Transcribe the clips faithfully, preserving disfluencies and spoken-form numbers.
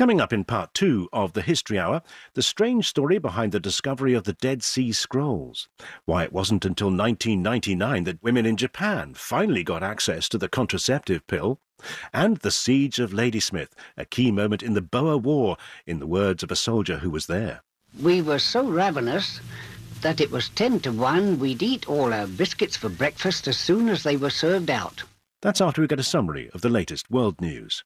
Coming up in part two of the History Hour, the strange story behind the discovery of the Dead Sea Scrolls, why it wasn't until nineteen ninety-nine that women in Japan finally got access to the contraceptive pill, and the Siege of Ladysmith, a key moment in the Boer War, in the words of a soldier who was there. We were so ravenous that it was ten to one we'd eat all our biscuits for breakfast as soon as they were served out. That's after we get a summary of the latest world news.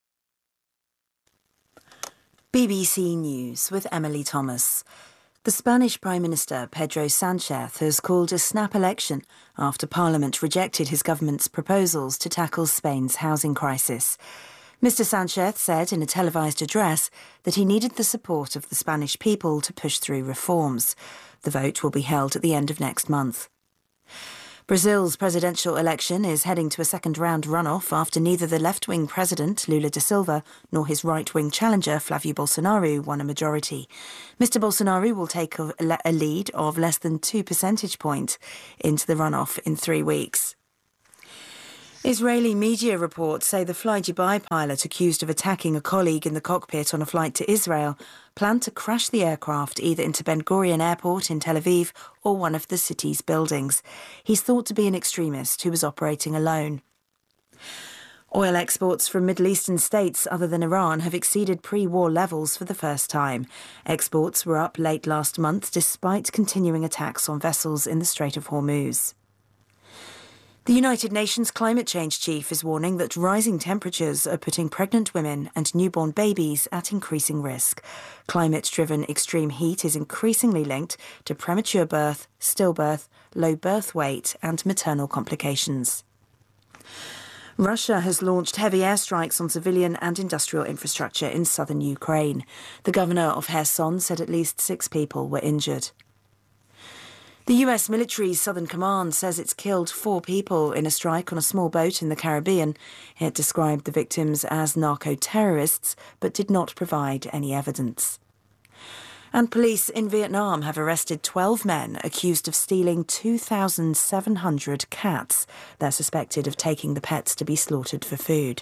B B C News with Emily Thomas. The Spanish Prime Minister Pedro Sánchez has called a snap election after Parliament rejected his government's proposals to tackle Spain's housing crisis. Mister Sánchez said in a televised address that he needed the support of the Spanish people to push through reforms. The vote will be held at the end of next month. Brazil's presidential election is heading to a second-round runoff after neither the left-wing president, Lula da Silva, nor his right-wing challenger, Flávio Bolsonaro, won a majority. Mister Bolsonaro will take a, a lead of less than two percentage points into the runoff in three weeks. Israeli media reports say the Fly Dubai pilot accused of attacking a colleague in the cockpit on a flight to Israel planned to crash the aircraft either into Ben Gurion Airport in Tel Aviv or one of the city's buildings. He's thought to be an extremist who was operating alone. Oil exports from Middle Eastern states other than Iran have exceeded pre-war levels for the first time. Exports were up late last month despite continuing attacks on vessels in the Strait of Hormuz. The United Nations climate change chief is warning that rising temperatures are putting pregnant women and newborn babies at increasing risk. Climate-driven extreme heat is increasingly linked to premature birth, stillbirth, low birth weight and maternal complications. Russia has launched heavy airstrikes on civilian and industrial infrastructure in southern Ukraine. The governor of Kherson said at least six people were injured. The U S military's Southern Command says it's killed four people in a strike on a small boat in the Caribbean. It described the victims as narco-terrorists, but did not provide any evidence. And police in Vietnam have arrested twelve men accused of stealing two thousand seven hundred cats. They're suspected of taking the pets to be slaughtered for food.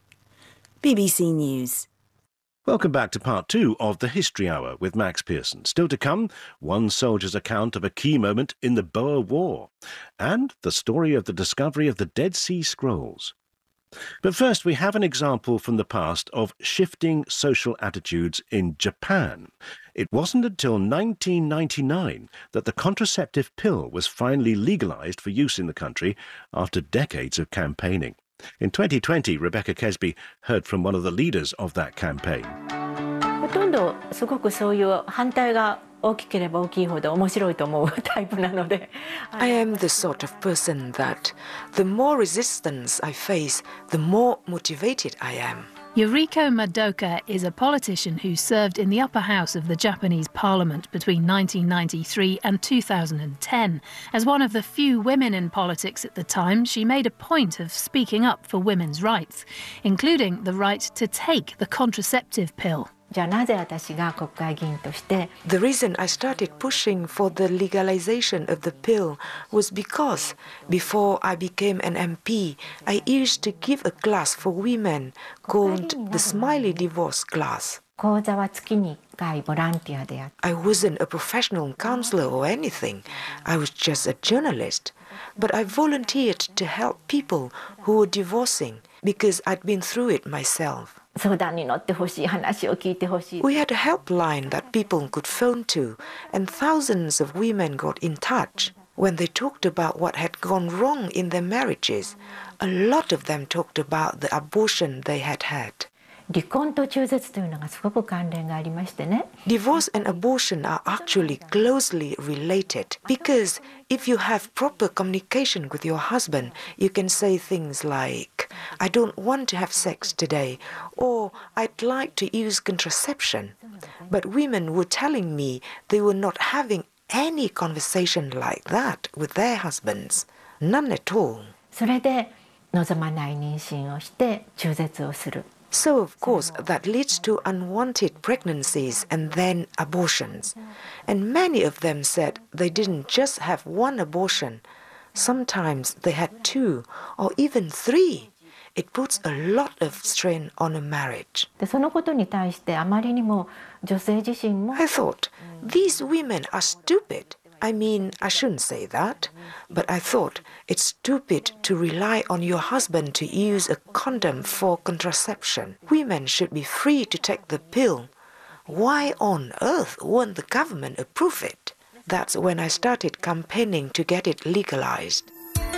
B B C News. Welcome back to part two of the History Hour with Max Pearson. Still to come, one soldier's account of a key moment in the Boer War and the story of the discovery of the Dead Sea Scrolls. But first, we have an example from the past of shifting social attitudes in Japan. It wasn't until nineteen ninety-nine that the contraceptive pill was finally legalized for use in the country after decades of campaigning. In twenty twenty, Rebecca Kesby heard from one of the leaders of that campaign. ほとんどすごくそういう反対が大きければ大きいほど面白いと思うタイプなので。 I am the sort of person that the more resistance I face, the more motivated I am. Yuriko Madoka is a politician who served in the upper house of the Japanese parliament between nineteen ninety-three and two thousand ten. As one of the few women in politics at the time, she made a point of speaking up for women's rights, including the right to take the contraceptive pill. じゃあなぜ私が国会議員として The reason I started pushing for the legalization of the pill was because before I became an M P, I used to give a class for women called the Smiley Divorce class. 講座は月にいっかいボランティアでやって I wasn't a professional counselor or anything. I was just a journalist. But I volunteered to help people who were divorcing because I'd been through it myself. 相談に乗ってほしい話を聞いてほしい We had a helpline that people could phone to, and thousands of women got in touch. When they talked about what had gone wrong in their marriages, a lot of them talked about the abortion they had had. 離婚と中絶というのがすごく関連がありましてね Divorce and abortion are actually closely related because if you have proper communication with your husband, you can say things like, I don't want to have sex today, or I'd like to use contraception. But women were telling me they were not having any conversation like that with their husbands. None at all. それで望まない妊娠をして中絶をする So, of course, that leads to unwanted pregnancies and then abortions. And many of them said they didn't just have one abortion. Sometimes they had two or even three. it puts a lot of strain on a marriage. でそのことに対してあまりにも女性自身も I thought, these women are stupid. I mean, I shouldn't say that, but I thought it's stupid to rely on your husband to use a condom for contraception. Women should be free to take the pill. Why on earth won't the government approve it? That's when I started campaigning to get it legalized.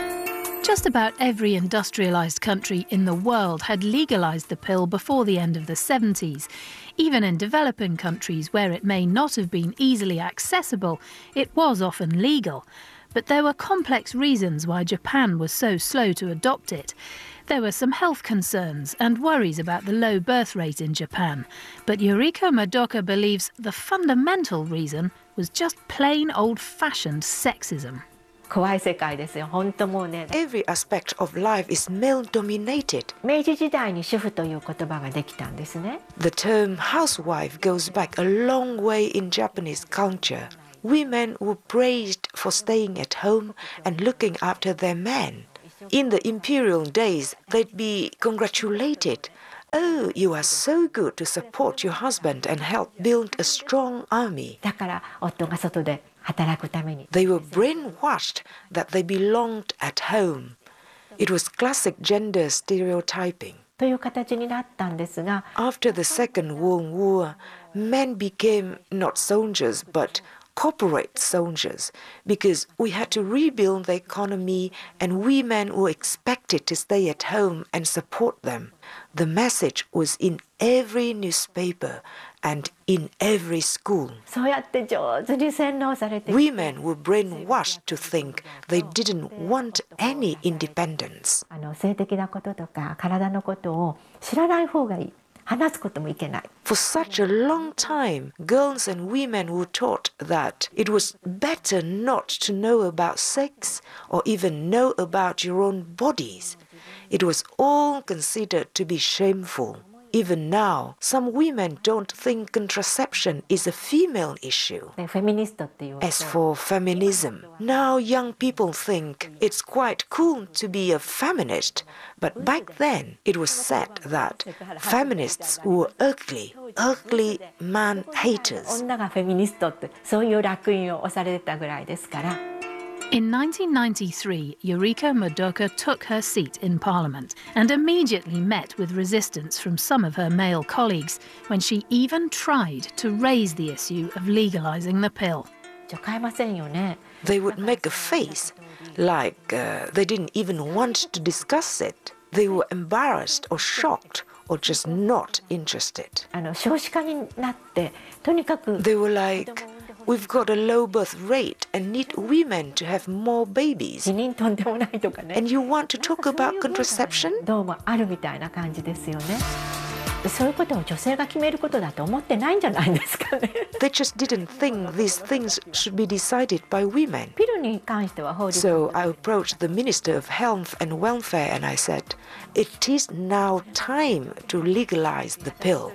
Just about every industrialised country in the world had legalised the pill before the end of the seventies. Even in developing countries where it may not have been easily accessible, it was often legal. But there were complex reasons why Japan was so slow to adopt it. There were some health concerns and worries about the low birth rate in Japan. But Yuriko Madoka believes the fundamental reason was just plain old-fashioned sexism. 怖い世界ですよ。本当もうね。 Every aspect of life is male-dominated. 明治時代に主婦という言葉ができたんですね。 The term housewife goes back a long way in Japanese culture. Women were praised for staying at home and looking after their men. In the imperial days, they'd be congratulated. Oh, you are so good to support your husband and help build a strong army. だから夫が外で働くために。 They were brainwashed that they belonged at home. It was classic gender stereotyping. という形になったんですが、 After the Second World War, men became not soldiers but corporate soldiers because we had to rebuild the economy and women were expected to stay at home and support them. The message was in every newspaper and in every school. そうやって上手に洗脳されて、 Women were brainwashed to think they didn't want any independence. あの性的なこととか体のことを知らない方がいい。話すこともいけない。 For such a long time, girls and women were taught that it was better not to know about sex or even know about your own bodies. It was all considered to be shameful. Even now, some women don't think contraception is a female issue. でフェミニストっていう。 As for feminism, now young people think it's quite cool to be a feminist, but back then it was said that feminists were ugly, ugly man haters. 女がフェミニストってそういう烙印を押されてたぐらいですから。 In nineteen ninety-three, Yuriko Madoka took her seat in Parliament and immediately met with resistance from some of her male colleagues when she even tried to raise the issue of legalising the pill. じゃ買えませんよね。 They would make a face like uh, they didn't even want to discuss it. They were embarrassed or shocked or just not interested. あの少子化になってとにかく They were like, we've got a low birth rate and need women to have more babies. 辞任とんでもないとかね。 And you want to talk about contraception? どうもあるみたいな感じですよね。そういうことを女性が決めることだと思ってないんじゃないですかね。 They just didn't think these things should be decided by women. ピルに関しては法律。 So I approached the Minister of Health and Welfare and I said, it is now time to legalize the pill.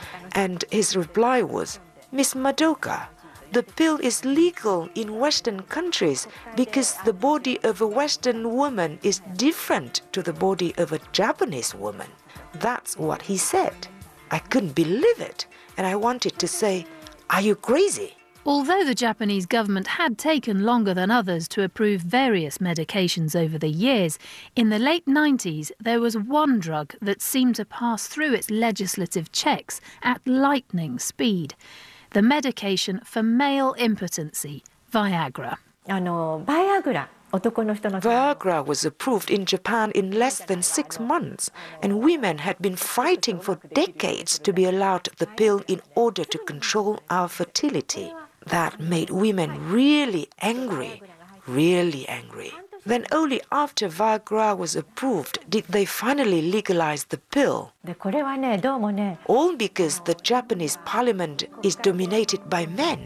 And his reply was, Miss Madoka, the pill is legal in Western countries because the body of a Western woman is different to the body of a Japanese woman. That's what he said. I couldn't believe it, and I wanted to say, are you crazy? Although the Japanese government had taken longer than others to approve various medications over the years, in the late nineties there was one drug that seemed to pass through its legislative checks at lightning speed. The medication for male impotency, Viagra. あのバイアグラ。 男の人の Viagra was approved in Japan in less than six months, and women had been fighting for decades to be allowed the pill in order to control our fertility. That made women really angry, really angry. Then only after Viagra was approved did they finally legalize the pill. でこれはねどうもね All because the Japanese parliament is dominated by men.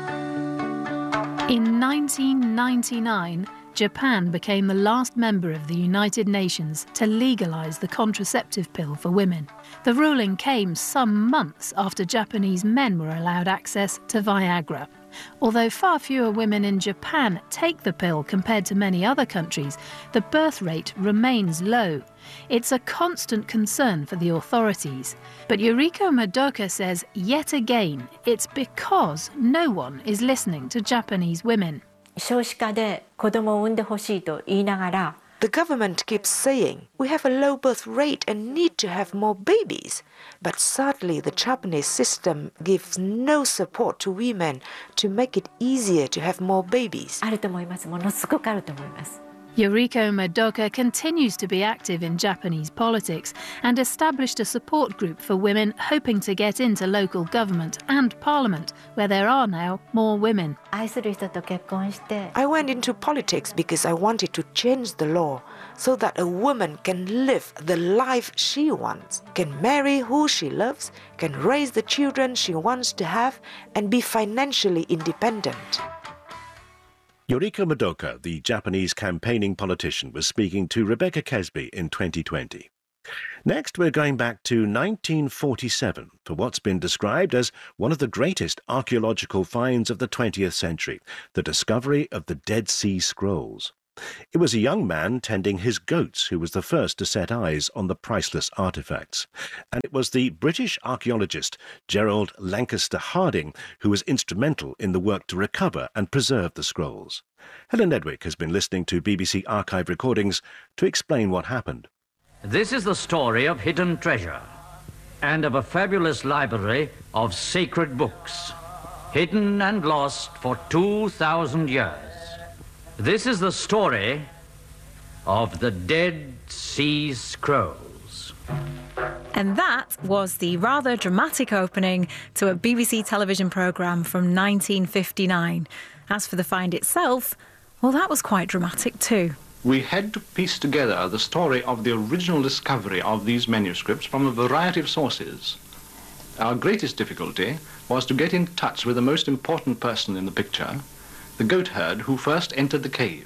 In nineteen ninety-nine, Japan became the last member of the United Nations to legalise the contraceptive pill for women. The ruling came some months after Japanese men were allowed access to Viagra. Although far fewer women in Japan take the pill compared to many other countries, the birth rate remains low. It's a constant concern for the authorities. But Yuriko Madoka says, yet again, it's because no one is listening to Japanese women. 少子化で子供を産んでほしいと言いながら The government keeps saying we have a low birth rate and need to have more babies. But sadly, the Japanese system gives no support to women to make it easier to have more babies. あると思います。ものすごくあると思います。 Yuriko Madoka continues to be active in Japanese politics and established a support group for women hoping to get into local government and parliament, where there are now more women. 愛する人と結婚して I went into politics because I wanted to change the law so that a woman can live the life she wants, can marry who she loves, can raise the children she wants to have, and be financially independent. Yuriko Madoka, the Japanese campaigning politician, was speaking to Rebecca Kesby in twenty twenty. Next, we're going back to nineteen forty-seven for what's been described as one of the greatest archaeological finds of the twentieth century, the discovery of the Dead Sea Scrolls. It was a young man tending his goats who was the first to set eyes on the priceless artefacts. And it was the British archaeologist Gerald Lancaster Harding who was instrumental in the work to recover and preserve the scrolls. Helen Edwick has been listening to B B C archive recordings to explain what happened. This is the story of hidden treasure and of a fabulous library of sacred books, hidden and lost for two thousand years. This is the story of the Dead Sea Scrolls. And that was the rather dramatic opening to a B B C television programme from nineteen fifty-nine. As for the find itself, well, that was quite dramatic too. We had to piece together the story of the original discovery of these manuscripts from a variety of sources. Our greatest difficulty was to get in touch with the most important person in the picture, the goatherd who first entered the cave.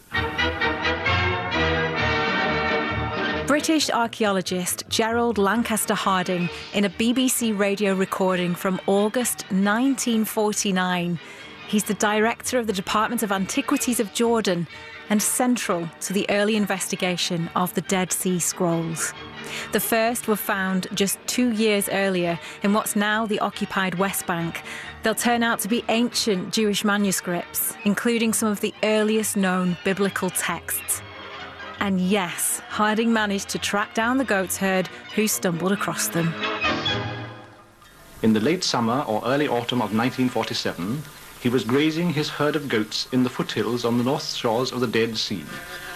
British archaeologist Gerald Lancaster Harding in a B B C radio recording from August nineteen forty-nine. He's the director of the Department of Antiquities of Jordan and central to the early investigation of the Dead Sea Scrolls. The first were found just two years earlier in what's now the occupied West Bank. They'll turn out to be ancient Jewish manuscripts, including some of the earliest known biblical texts. And yes, Harding managed to track down the goats herd who stumbled across them. In the late summer or early autumn of nineteen forty-seven, he was grazing his herd of goats in the foothills on the north shores of the Dead Sea.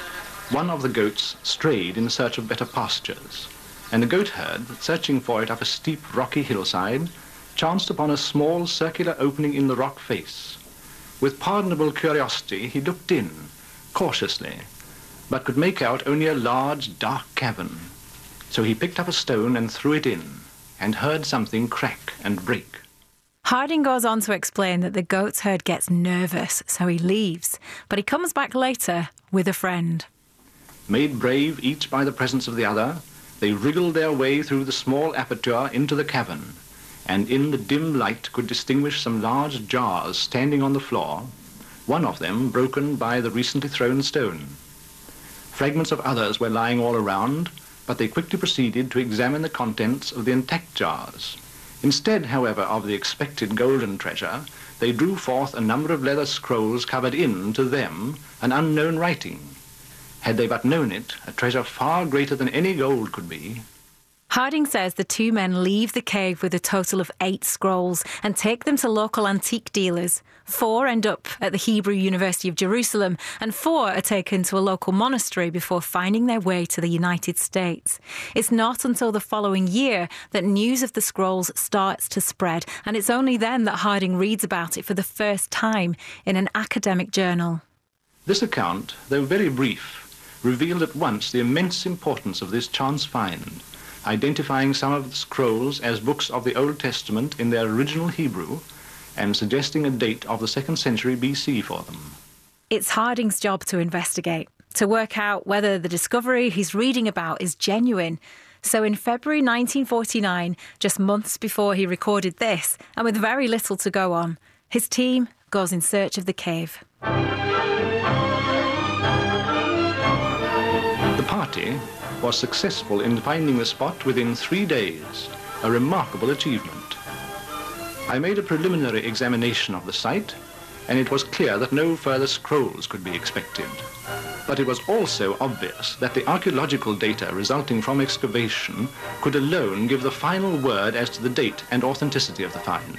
One of the goats strayed in search of better pastures, and the goat herd, searching for it up a steep rocky hillside, chanced upon a small circular opening in the rock face. With pardonable curiosity, he looked in, cautiously, but could make out only a large, dark cavern. So he picked up a stone and threw it in, and heard something crack and break. Harding goes on to explain that the goat's herd gets nervous, so he leaves, but he comes back later with a friend. Made brave each by the presence of the other, they wriggled their way through the small aperture into the cavern, and in the dim light could distinguish some large jars standing on the floor, one of them broken by the recently thrown stone. Fragments of others were lying all around, but they quickly proceeded to examine the contents of the intact jars. Instead, however, of the expected golden treasure, they drew forth a number of leather scrolls covered in, to them, an unknown writing. Had they but known it, a treasure far greater than any gold could be. Harding says the two men leave the cave with a total of eight scrolls and take them to local antique dealers. Four end up at the Hebrew University of Jerusalem, and four are taken to a local monastery before finding their way to the United States. It's not until the following year that news of the scrolls starts to spread, and it's only then that Harding reads about it for the first time in an academic journal. This account, though very brief, revealed at once the immense importance of this chance find, identifying some of the scrolls as books of the Old Testament in their original Hebrew, and suggesting a date of the second century B C for them. It's Harding's job to investigate, to work out whether the discovery he's reading about is genuine. So in February nineteen forty-nine, just months before he recorded this, and with very little to go on, his team goes in search of the cave. The party was successful in finding the spot within three days, a remarkable achievement. I made a preliminary examination of the site, and it was clear that no further scrolls could be expected. But it was also obvious that the archaeological data resulting from excavation could alone give the final word as to the date and authenticity of the find.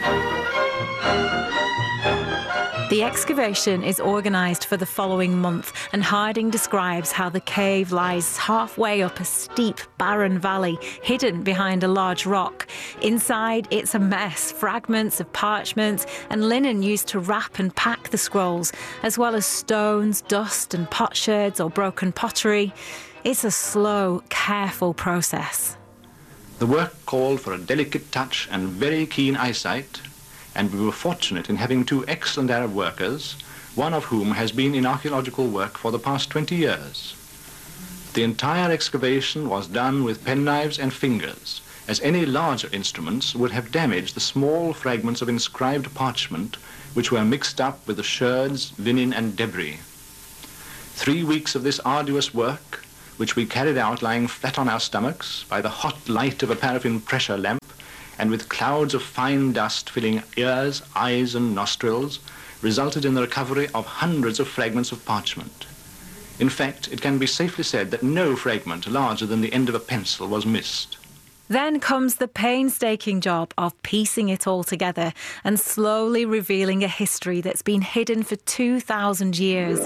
The excavation is organised for the following month, and Harding describes how the cave lies halfway up a steep, barren valley, hidden behind a large rock. Inside, it's a mess, fragments of parchment and linen used to wrap and pack the scrolls, as well as stones, dust and potsherds or broken pottery. It's a slow, careful process. The work called for a delicate touch and very keen eyesight, and we were fortunate in having two excellent Arab workers, one of whom has been in archaeological work for the past twenty years. The entire excavation was done with penknives and fingers, as any larger instruments would have damaged the small fragments of inscribed parchment which were mixed up with the sherds, linen and debris. Three weeks of this arduous work, which we carried out lying flat on our stomachs by the hot light of a paraffin pressure lamp, and with clouds of fine dust filling ears, eyes and nostrils, resulted in the recovery of hundreds of fragments of parchment. In fact, it can be safely said that no fragment larger than the end of a pencil was missed. Then comes the painstaking job of piecing it all together and slowly revealing a history that's been hidden for two thousand years.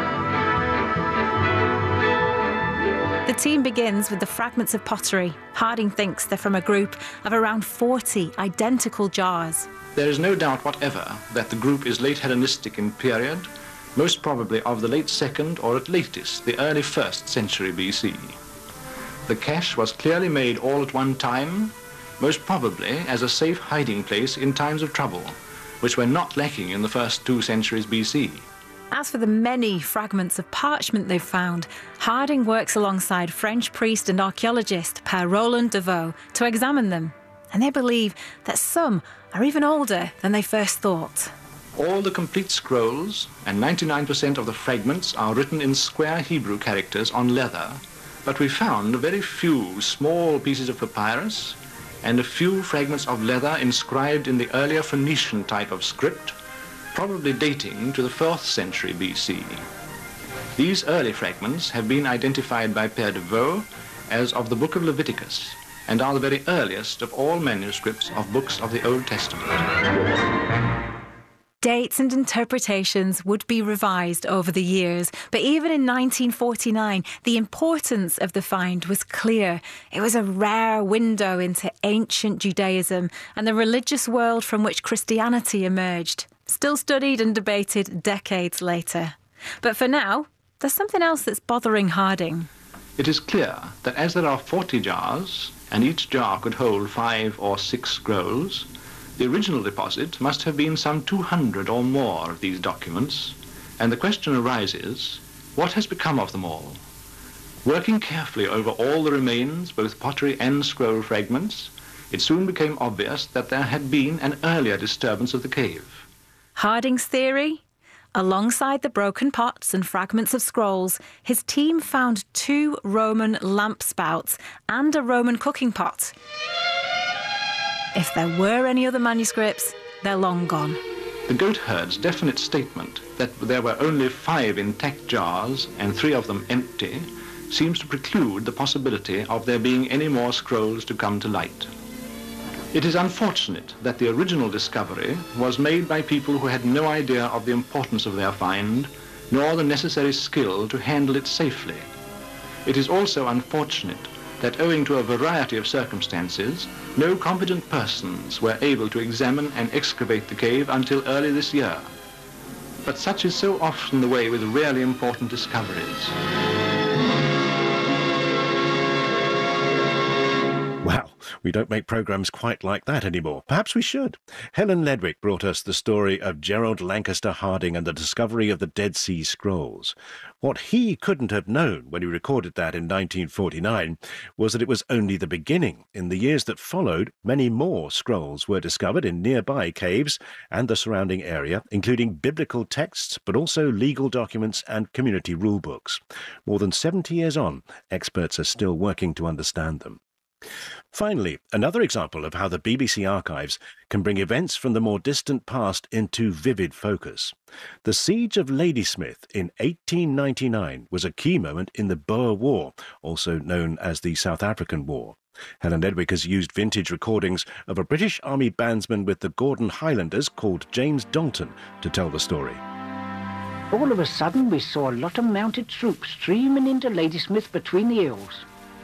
The team begins with the fragments of pottery. Harding thinks they're from a group of around forty identical jars. There is no doubt whatever that the group is late Hellenistic in period, most probably of the late second or at latest the early first century B C. The cache was clearly made all at one time, most probably as a safe hiding place in times of trouble, which were not lacking in the first two centuries B C. As for the many fragments of parchment they've found, Harding works alongside French priest and archaeologist Père Roland Deveau to examine them, and they believe that some are even older than they first thought. All the complete scrolls and ninety-nine percent of the fragments are written in square Hebrew characters on leather, but we found very few small pieces of papyrus and a few fragments of leather inscribed in the earlier Phoenician type of script, probably dating to the fourth century B C. These early fragments have been identified by Père Deveau as of the Book of Leviticus and are the very earliest of all manuscripts of books of the Old Testament. Dates and interpretations would be revised over the years, but even in nineteen forty-nine, the importance of the find was clear. It was a rare window into ancient Judaism and the religious world from which Christianity emerged, still studied and debated decades later. But for now, there's something else that's bothering Harding. It is clear that as there are forty jars, and each jar could hold five or six scrolls, the original deposit must have been some two hundred or more of these documents, and the question arises, what has become of them all? Working carefully over all the remains, both pottery and scroll fragments, it soon became obvious that there had been an earlier disturbance of the cave. Harding's theory? Alongside the broken pots and fragments of scrolls, his team found two Roman lamp spouts and a Roman cooking pot. If there were any other manuscripts, they're long gone. The goatherd's definite statement that there were only five intact jars and three of them empty seems to preclude the possibility of there being any more scrolls to come to light. It is unfortunate that the original discovery was made by people who had no idea of the importance of their find, nor the necessary skill to handle it safely. It is also unfortunate that owing to a variety of circumstances, no competent persons were able to examine and excavate the cave until early this year. But such is so often the way with really important discoveries. Wow, We don't make programmes quite like that anymore. Perhaps we should. Helen Ledwick brought us the story of Gerald Lancaster Harding and the discovery of the Dead Sea Scrolls. What he couldn't have known when he recorded that in nineteen forty-nine was that it was only the beginning. In the years that followed, many more scrolls were discovered in nearby caves and the surrounding area, including biblical texts, but also legal documents and community rule books. More than seventy years on, experts are still working to understand them. Finally, another example of how the B B C archives can bring events from the more distant past into vivid focus. The Siege of Ladysmith in eighteen ninety-nine was a key moment in the Boer War, also known as the South African War. Helen Ledwick has used vintage recordings of a British Army bandsman with the Gordon Highlanders called James Dalton to tell the story. All of a sudden we saw a lot of mounted troops streaming into Ladysmith between the hills.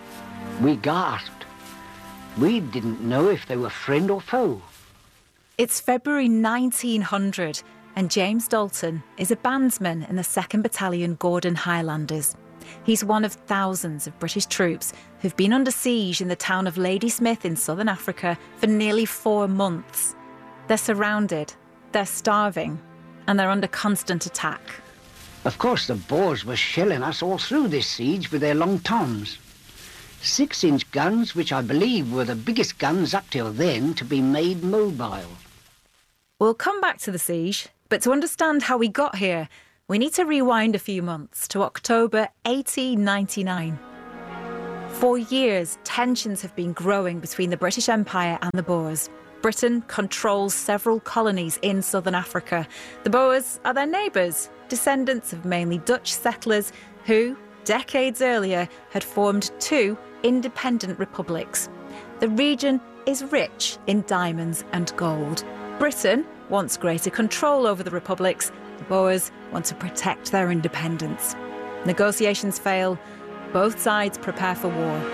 We gasped. We didn't know if they were friend or foe. It's February nineteen hundred and James Dalton is a bandsman in the second Battalion Gordon Highlanders. He's one of thousands of British troops who've been under siege in the town of Ladysmith in southern Africa for nearly four months. They're surrounded, they're starving, and they're under constant attack. Of course, the Boers were shelling us all through this siege with their long toms. Six-inch guns, which I believe were the biggest guns up till then to be made mobile. We'll come back to the siege, but to understand how we got here, we need to rewind a few months to October eighteen ninety-nine. For years, tensions have been growing between the British Empire and the Boers. Britain controls several colonies in southern Africa. The Boers are their neighbours, descendants of mainly Dutch settlers who, decades earlier, had formed two independent republics. The region is rich in diamonds and gold. Britain wants greater control over the republics. The Boers want to protect their independence. Negotiations fail. Both sides prepare for war.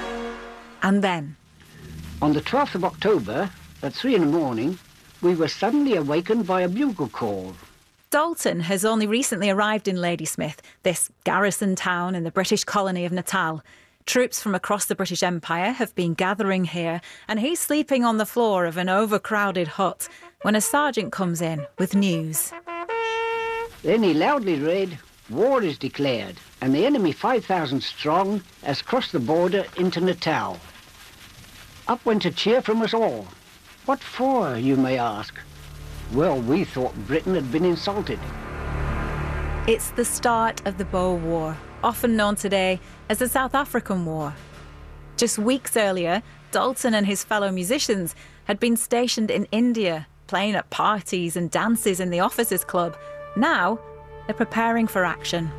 And then, on the twelfth of October, at three in the morning, we were suddenly awakened by a bugle call. Dalton has only recently arrived in Ladysmith, this garrison town in the British colony of Natal. Troops from across the British Empire have been gathering here, and he's sleeping on the floor of an overcrowded hut when a sergeant comes in with news. Then he loudly read, "War is declared, and the enemy five thousand strong has crossed the border into Natal." Up went a cheer from us all. What for, you may ask? Well, we thought Britain had been insulted. It's the start of the Boer War, often known today as the South African War. Just weeks earlier, Dalton and his fellow musicians had been stationed in India, playing at parties and dances in the Officers' Club. Now, they're preparing for action.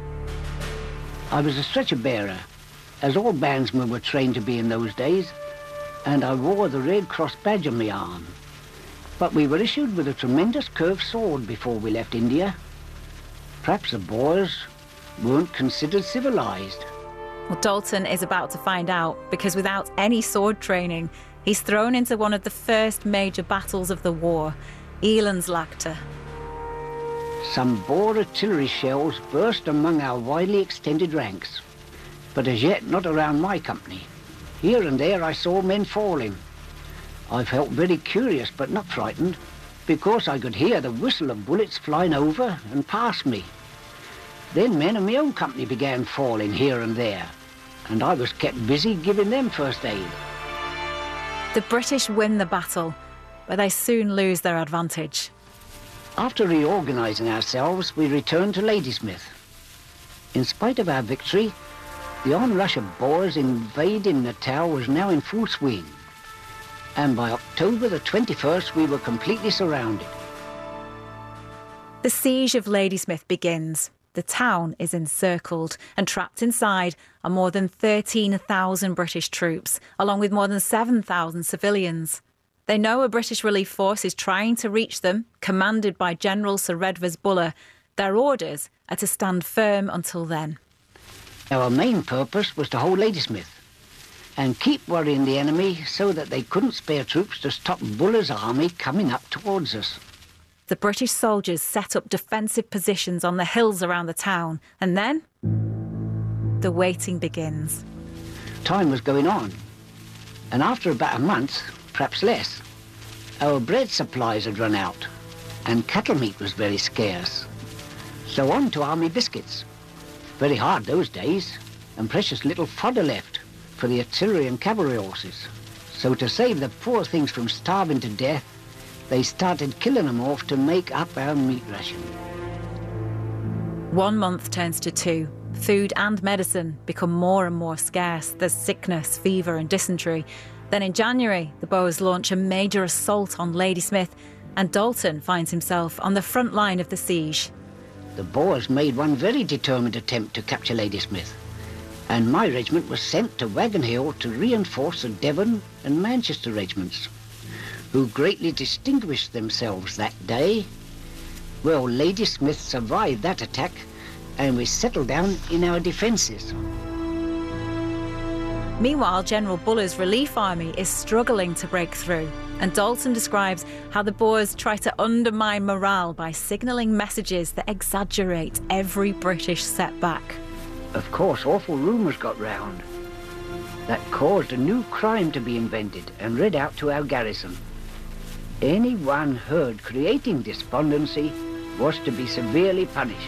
I was a stretcher bearer, as all bandsmen were trained to be in those days, and I wore the Red Cross badge on my arm. But we were issued with a tremendous curved sword before we left India. Perhaps the Boers weren't considered civilised. Well, Dalton is about to find out, because without any sword training, he's thrown into one of the first major battles of the war, Elandslaagte. Some Boer artillery shells burst among our widely extended ranks, but as yet not around my company. Here and there I saw men falling. I felt very curious but not frightened, because I could hear the whistle of bullets flying over and past me. Then men in my own company began falling here and there, and I was kept busy giving them first aid. The British win the battle, but they soon lose their advantage. After reorganising ourselves, we returned to Ladysmith. In spite of our victory, the onrush of Boers invading Natal was now in full swing, and by October the twenty-first we were completely surrounded. The siege of Ladysmith begins. The town is encircled, and trapped inside are more than thirteen thousand British troops, along with more than seven thousand civilians. They know a British relief force is trying to reach them, commanded by General Sir Redvers Buller. Their orders are to stand firm until then. Our main purpose was to hold Ladysmith and keep worrying the enemy so that they couldn't spare troops to stop Buller's army coming up towards us. The British soldiers set up defensive positions on the hills around the town, and then the waiting begins. Time was going on, And after about a month, perhaps less, our bread supplies had run out, and cattle meat was very scarce. So on to army biscuits. Very hard those days, and precious little fodder left for the artillery and cavalry horses. So to save the poor things from starving to death, they started killing them off to make up our meat ration. One month turns to two. Food and medicine become more and more scarce. There's sickness, fever and dysentery. Then in January, the Boers launch a major assault on Ladysmith, and Dalton finds himself on the front line of the siege. The Boers made one very determined attempt to capture Ladysmith, and my regiment was sent to Wagon Hill to reinforce the Devon and Manchester regiments, who greatly distinguished themselves that day. Well, Ladysmith survived that attack, and we settled down in our defences. Meanwhile, General Buller's relief army is struggling to break through, and Dalton describes how the Boers try to undermine morale by signalling messages that exaggerate every British setback. Of course, awful rumours got round that caused a new crime to be invented and read out to our garrison. Anyone heard creating despondency was to be severely punished.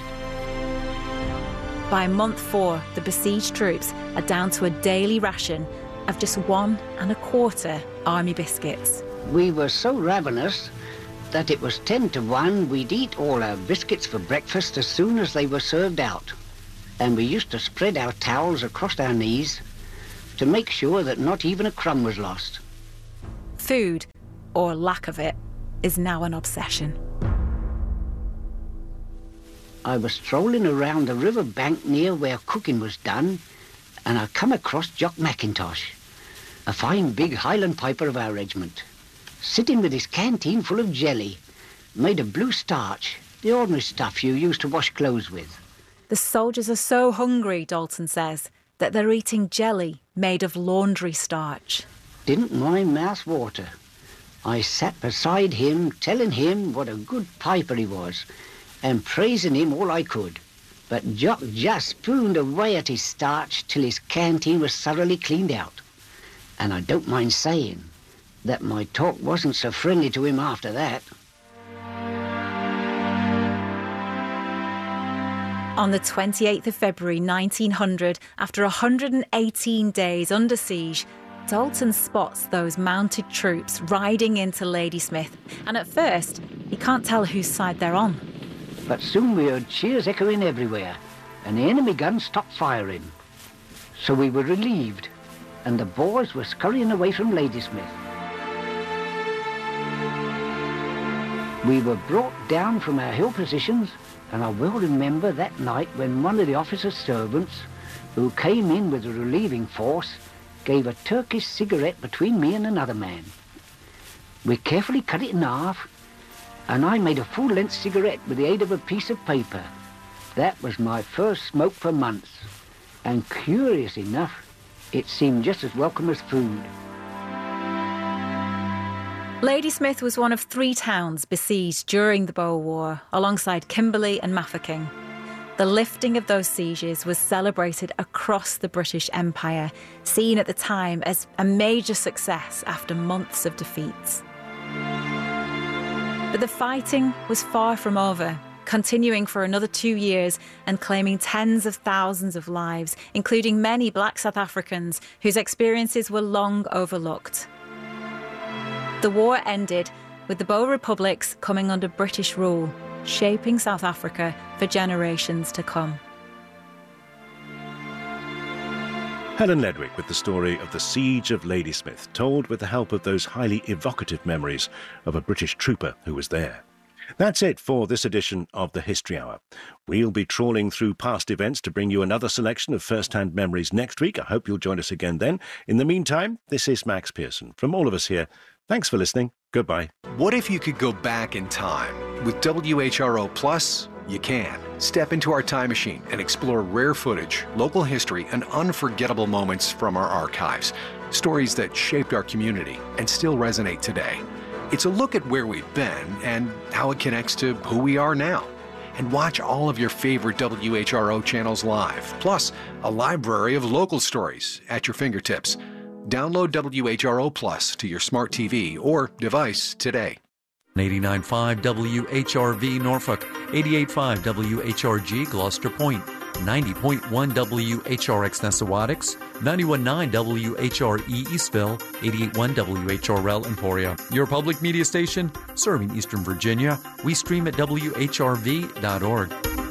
By month four, the besieged troops are down to a daily ration of just one and a quarter army biscuits. We were so ravenous that it was ten to one we'd eat all our biscuits for breakfast as soon as they were served out. And we used to spread our towels across our knees to make sure that not even a crumb was lost. Food, or lack of it, is now an obsession. I was strolling around the river bank near where cooking was done, and I come across Jock McIntosh, a fine big Highland piper of our regiment, sitting with his canteen full of jelly, made of blue starch, the ordinary stuff you used to wash clothes with. The soldiers are so hungry, Dalton says, that they're eating jelly made of laundry starch. Didn't my mouth water? I sat beside him, telling him what a good piper he was, and praising him all I could. But Jock just spooned away at his starch till his canteen was thoroughly cleaned out. And I don't mind saying that my talk wasn't so friendly to him after that. On the twenty-eighth of February nineteen hundred, after one hundred eighteen days under siege, Dalton spots those mounted troops riding into Ladysmith, and at first he can't tell whose side they're on. But soon we heard cheers echoing everywhere, and the enemy guns stopped firing. So we were relieved, and the Boers were scurrying away from Ladysmith. We were brought down from our hill positions, and I will remember that night when one of the officers' servants, who came in with a relieving force, gave a Turkish cigarette between me and another man. We carefully cut it in half, and I made a full-length cigarette with the aid of a piece of paper. That was my first smoke for months, and curious enough, it seemed just as welcome as food. Ladysmith was one of three towns besieged during the Boer War, alongside Kimberley and Mafeking. The lifting of those sieges was celebrated across the British Empire, seen at the time as a major success after months of defeats. But the fighting was far from over, continuing for another two years and claiming tens of thousands of lives, including many black South Africans whose experiences were long overlooked. The war ended with the Boer republics coming under British rule, shaping South Africa for generations to come. Helen Ledwick with the story of the Siege of Ladysmith, told with the help of those highly evocative memories of a British trooper who was there. That's it for this edition of the History Hour. We'll be trawling through past events to bring you another selection of first-hand memories next week. I hope you'll join us again then. In the meantime, this is Max Pearson. From all of us here, thanks for listening. Goodbye. What if you could go back in time? With W H R O Plus, you can. Step into our time machine and explore rare footage, local history, and unforgettable moments from our archives. Stories that shaped our community and still resonate today. It's a look at where we've been and how it connects to who we are now. And watch all of your favorite W H R O channels live, plus a library of local stories at your fingertips. Download W H R O Plus to your smart T V or device today. eighty-nine point five W H R V Norfolk, eighty-eight point five W H R G Gloucester Point, ninety point one W H R X Nessawadix, ninety-one point nine W H R E Eastville, eighty-eight point one W H R L Emporia. Your public media station, serving Eastern Virginia. We stream at W H R V dot org.